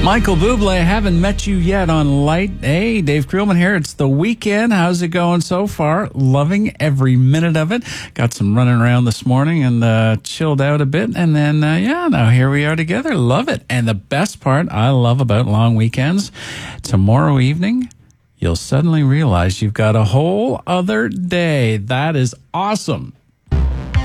Michael Bublé, haven't met you yet on Light. Hey, Dave Creelman here. It's the weekend. How's it going so far? Loving every minute of it. Got some running around this morning and chilled out a bit. And then, now here we are together. Love it. And the best part I love about long weekends, tomorrow evening, you'll suddenly realize you've got a whole other day. That is awesome.